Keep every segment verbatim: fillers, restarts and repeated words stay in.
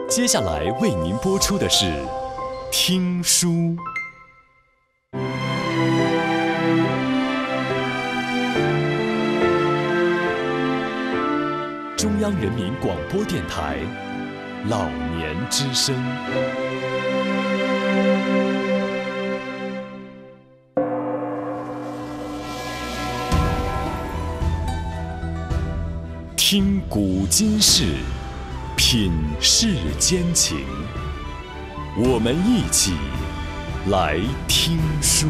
接下来为您播出的是听书。中央人民广播电台老年之声。听古今事，品世间情，我们一起来听书。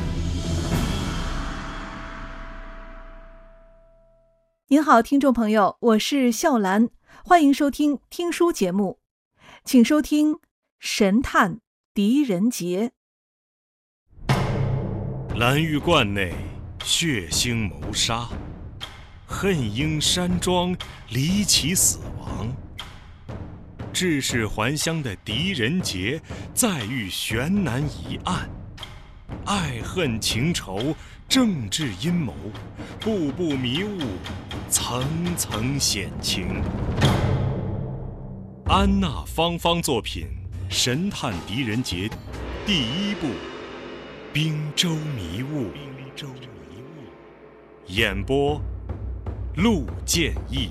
您好，听众朋友，我是笑兰，欢迎收听听书节目，请收听《神探狄仁杰》。 蓝玉观内血腥谋杀，恨婴山庄离奇死亡。致仕还乡的狄仁杰再遇悬难疑案，爱恨情仇，政治阴谋，步步迷雾，层层险情。安娜芳芳作品《神探狄仁杰》第一部《滨州迷雾》，演播陆建义。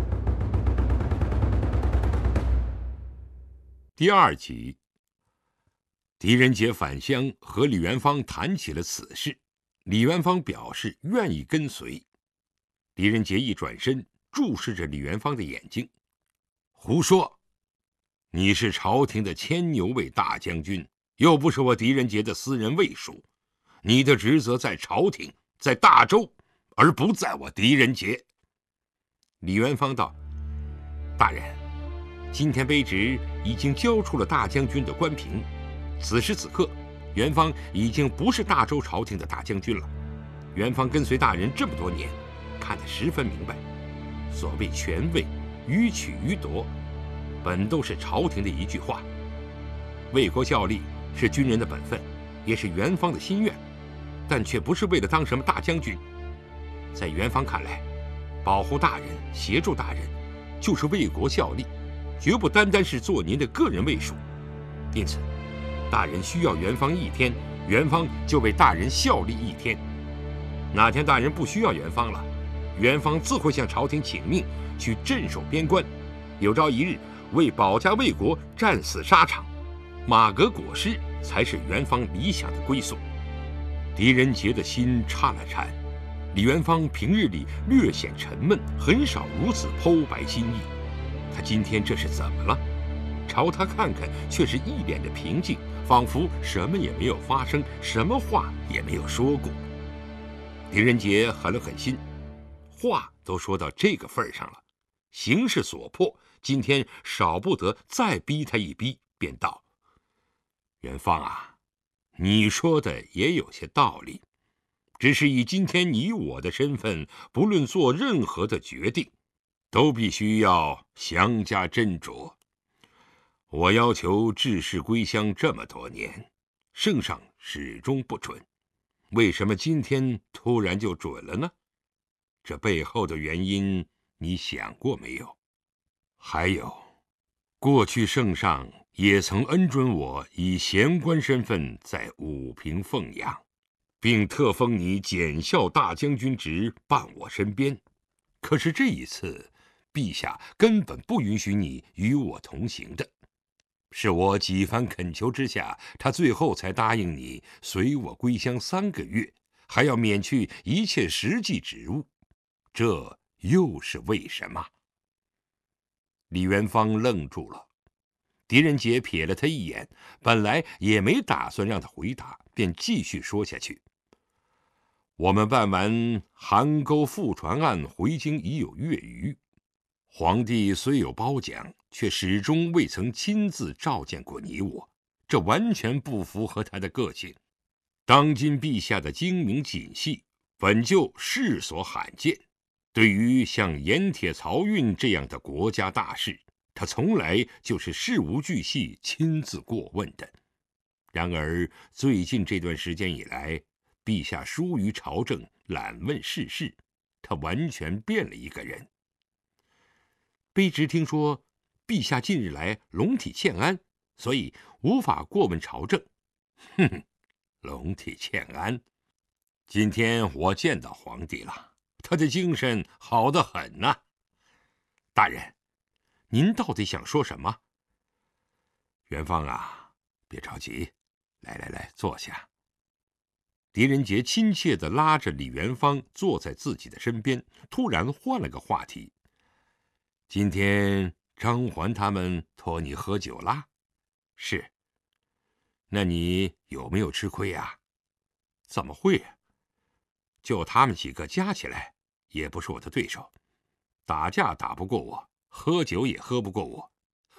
第二集，狄仁杰返乡和李元芳谈起了此事，李元芳表示愿意跟随。狄仁杰一转身，注视着李元芳的眼睛：“胡说！你是朝廷的牵牛卫大将军，又不是我狄仁杰的私人卫属。你的职责在朝廷，在大周，而不在我狄仁杰。”李元芳道：“大人，今天卑职已经交出了大将军的官凭，此时此刻，元芳已经不是大周朝廷的大将军了。元芳跟随大人这么多年，看得十分明白，所谓权位予取予夺，本都是朝廷的一句话。为国效力是军人的本分，也是元芳的心愿，但却不是为了当什么大将军。在元芳看来，保护大人、协助大人，就是为国效力，绝不单单是做您的个人卫属。因此，大人需要元芳一天，元芳就为大人效力一天。哪天大人不需要元芳了，元芳自会向朝廷请命，去镇守边关，有朝一日为保家卫国战死沙场，马革裹尸才是元芳理想的归宿。”狄仁杰的心颤了颤。李元芳平日里略显沉闷，很少如此剖白心意。他今天这是怎么了？朝他看看，却是一脸的平静，仿佛什么也没有发生，什么话也没有说过。狄仁杰狠了狠心，话都说到这个份上了，形势所迫，今天少不得再逼他一逼，便道：“元芳啊，你说的也有些道理，只是以今天你我的身份，不论做任何的决定，都必须要详加斟酌。我要求致仕归乡这么多年，圣上始终不准，为什么今天突然就准了呢？这背后的原因你想过没有？还有，过去圣上也曾恩准我以贤官身份在武平奉养，并特封你检校大将军职伴我身边。可是这一次，陛下根本不允许你与我同行的。是我几番恳求之下，他最后才答应你随我归乡三个月，还要免去一切实际职务。这又是为什么？”李元芳愣住了。狄仁杰瞥了他一眼，本来也没打算让他回答，便继续说下去：“我们办完邗沟覆船案回京已有月余，皇帝虽有褒奖，却始终未曾亲自召见过你我，这完全不符合他的个性。当今陛下的精明谨细，本就世所罕见。对于像盐铁漕运这样的国家大事，他从来就是事无巨细亲自过问的。然而最近这段时间以来，陛下疏于朝政，懒问世事，他完全变了一个人。卑职听说陛下近日来龙体欠安，所以无法过问朝政。哼哼，龙体欠安。今天我见到皇帝了，他的精神好得很呐、啊。大人，您到底想说什么？元芳啊，别着急，来来来，坐下。狄仁杰亲切地拉着李元芳坐在自己的身边，突然换了个话题。今天张环他们托你喝酒啦？是。那你有没有吃亏啊？怎么会啊？就他们几个加起来，也不是我的对手，打架打不过我，喝酒也喝不过我。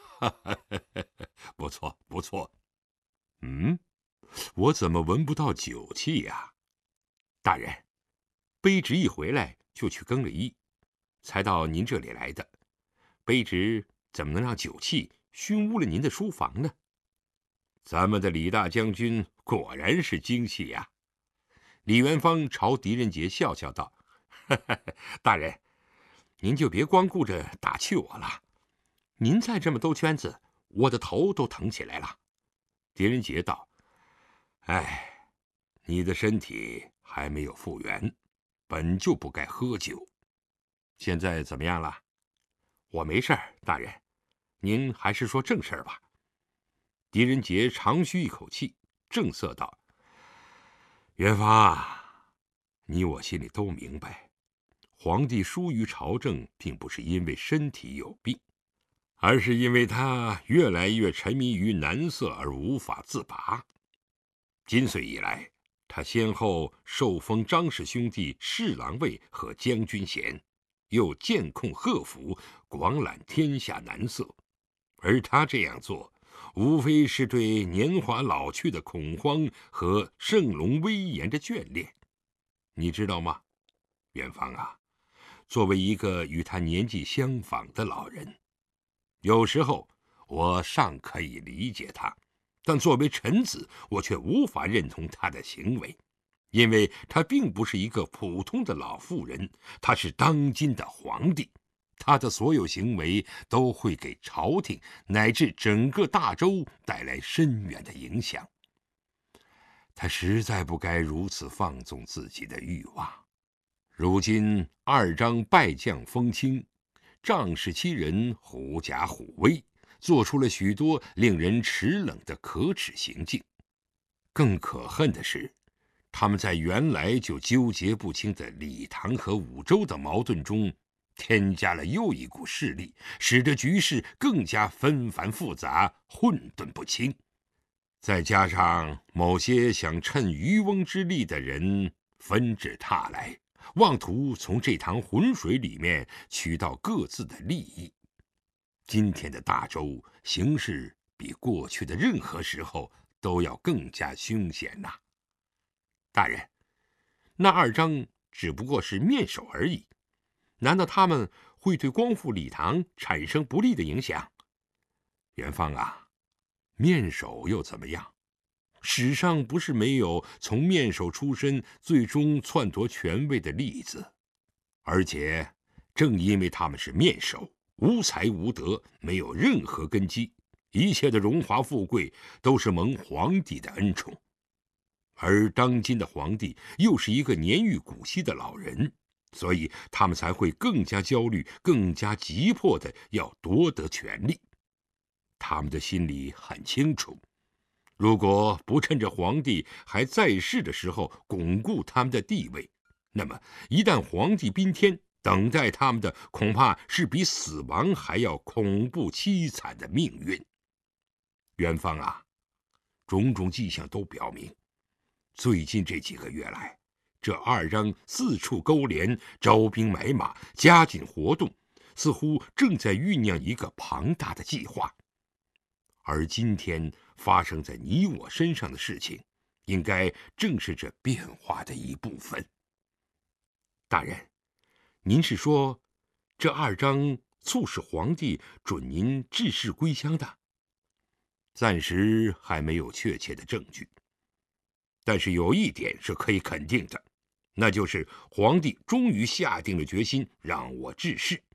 不错不错。嗯，我怎么闻不到酒气呀？大人，卑职一回来就去更了衣，才到您这里来的。卑职怎么能让酒气熏污了您的书房呢？咱们的李大将军果然是精细呀、啊！李元芳朝狄仁杰笑笑道：“大人，您就别光顾着打趣我了。您再这么兜圈子，我的头都疼起来了。”狄仁杰道：“哎，你的身体还没有复原，本就不该喝酒。现在怎么样了？”“我没事儿，大人，您还是说正事儿吧。”狄仁杰长吁一口气，正色道：“元芳啊，你我心里都明白，皇帝疏于朝政，并不是因为身体有病，而是因为他越来越沉迷于男色而无法自拔。今岁以来，他先后受封张氏兄弟侍郎尉和将军衔，又监控贺府，广揽天下男色，而他这样做，无非是对年华老去的恐慌和圣龙威严的眷恋。你知道吗，元芳啊，作为一个与他年纪相仿的老人，有时候我尚可以理解他，但作为臣子，我却无法认同他的行为，因为他并不是一个普通的老妇人，他是当今的皇帝。他的所有行为都会给朝廷乃至整个大周带来深远的影响。他实在不该如此放纵自己的欲望。如今二张败将封清，仗势欺人，狐假虎威，做出了许多令人齿冷的可耻行径。更可恨的是，他们在原来就纠结不清的李唐和武周的矛盾中，添加了又一股势力，使得局势更加纷繁复杂，混沌不清。再加上某些想趁渔翁之利的人纷至沓来，妄图从这塘浑水里面取到各自的利益。今天的大周形势比过去的任何时候都要更加凶险呐、啊！大人，那二张只不过是面首而已，难道他们会对光复李唐产生不利的影响？元芳啊，面首又怎么样？史上不是没有从面首出身最终篡夺权位的例子，而且正因为他们是面首，无才无德，没有任何根基，一切的荣华富贵都是蒙皇帝的恩宠。而当今的皇帝又是一个年逾古稀的老人，所以他们才会更加焦虑，更加急迫的要夺得权力。他们的心里很清楚，如果不趁着皇帝还在世的时候巩固他们的地位，那么一旦皇帝宾天，等待他们的恐怕是比死亡还要恐怖凄惨的命运。元芳啊，种种迹象都表明，最近这几个月来，这二张四处勾连，招兵买马，加紧活动，似乎正在酝酿一个庞大的计划。而今天发生在你我身上的事情，应该正是这变化的一部分。大人，您是说，这二章促使皇帝准您致仕归乡的？暂时还没有确切的证据，但是有一点是可以肯定的，那就是皇帝终于下定了决心让我致仕，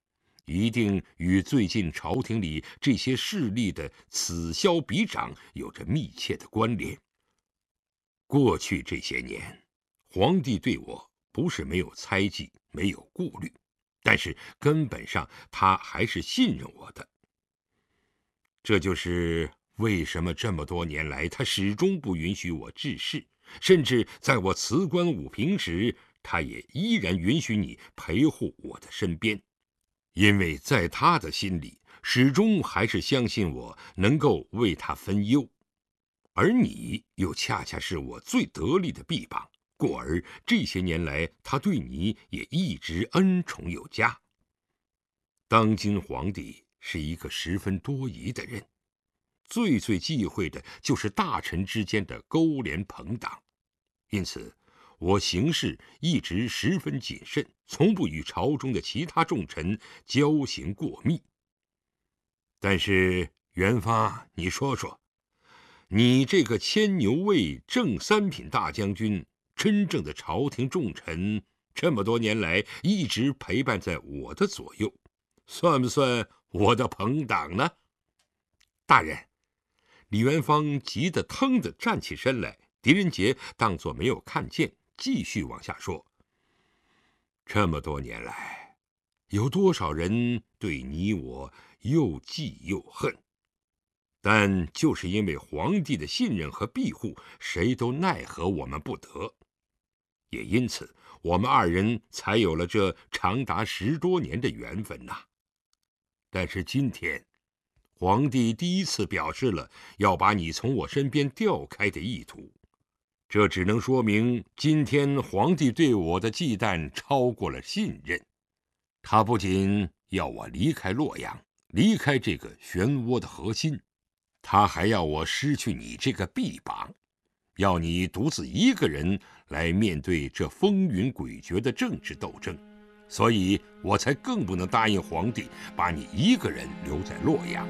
一定与最近朝廷里这些势力的此消彼长有着密切的关联。过去这些年，皇帝对我不是没有猜忌，没有顾虑，但是根本上他还是信任我的。这就是为什么这么多年来他始终不允许我致仕，甚至在我辞官武平时，他也依然允许你陪护我的身边。因为在他的心里，始终还是相信我能够为他分忧，而你又恰恰是我最得力的臂膀，故而这些年来他对你也一直恩宠有加。当今皇帝是一个十分多疑的人，最最忌讳的就是大臣之间的勾连朋党，因此我行事一直十分谨慎，从不与朝中的其他重臣交行过密。但是元芳，你说说，你这个牵牛卫正三品大将军，真正的朝廷重臣，这么多年来一直陪伴在我的左右，算不算我的朋党呢？大人，李元芳急得腾地站起身来，狄仁杰当作没有看见，继续往下说。这么多年来，有多少人对你我又忌又恨，但就是因为皇帝的信任和庇护，谁都奈何我们不得。也因此，我们二人才有了这长达十多年的缘分呐。但是今天，皇帝第一次表示了要把你从我身边调开的意图，这只能说明今天皇帝对我的忌惮超过了信任。他不仅要我离开洛阳，离开这个漩涡的核心，他还要我失去你这个臂膀，要你独自一个人来面对这风云诡谲的政治斗争。所以我才更不能答应皇帝把你一个人留在洛阳。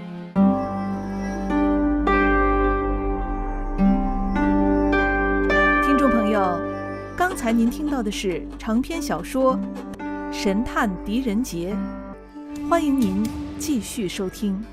听众朋友，刚才您听到的是长篇小说《神探狄仁杰》，欢迎您继续收听。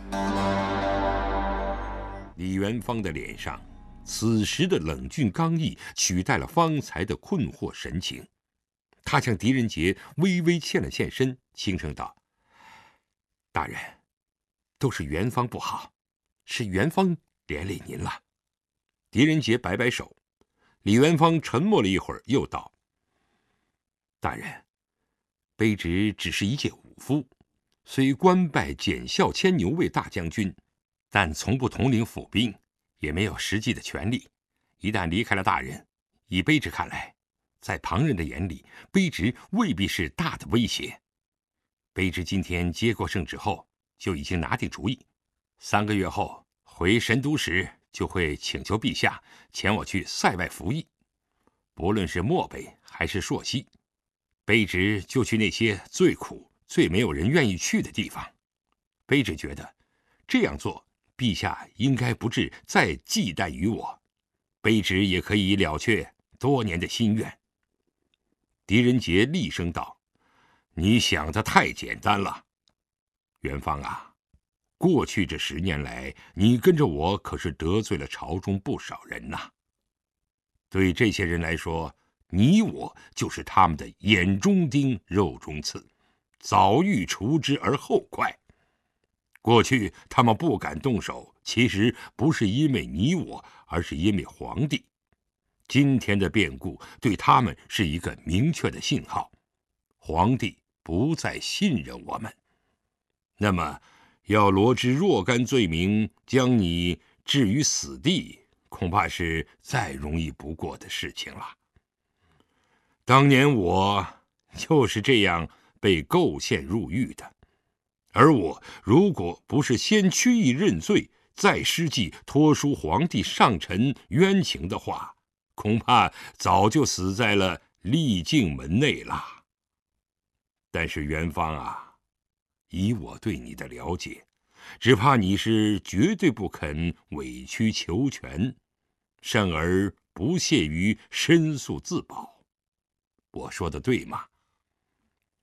李元芳的脸上，此时的冷峻刚毅取代了方才的困惑神情。他向狄仁杰微微欠了欠身，轻声道：“大人，都是元芳不好，是元芳连累您了。”狄仁杰摆摆手。李元芳沉默了一会儿，又道：“大人，卑职只是一介武夫，虽官拜检校牵牛卫大将军，但从不统领府兵，也没有实际的权力。一旦离开了大人，以卑职看来，在旁人的眼里，卑职未必是大的威胁。卑职今天接过圣旨后，就已经拿定主意，三个月后回神都时，就会请求陛下遣我去塞外服役。不论是漠北还是朔西，卑职就去那些最苦、最没有人愿意去的地方。卑职觉得这样做，陛下应该不至再忌惮于我，卑职也可以了却多年的心愿。”狄仁杰厉声道：“你想的太简单了，元芳啊！过去这十年来，你跟着我可是得罪了朝中不少人呐。对这些人来说，你我就是他们的眼中钉、肉中刺，早欲除之而后快。过去他们不敢动手，其实不是因为你我，而是因为皇帝。今天的变故对他们是一个明确的信号，皇帝不再信任我们。那么，要罗织若干罪名，将你置于死地，恐怕是再容易不过的事情了。当年我就是这样被构陷入狱的，而我如果不是先屈意认罪，再施计托书皇帝上陈冤情的话，恐怕早就死在了丽镜门内了。但是元芳啊，以我对你的了解，只怕你是绝对不肯委曲求全，甚而不屑于申诉自保。我说的对吗？”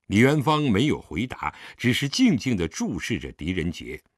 李元芳没有回答，只是静静地注视着狄仁杰。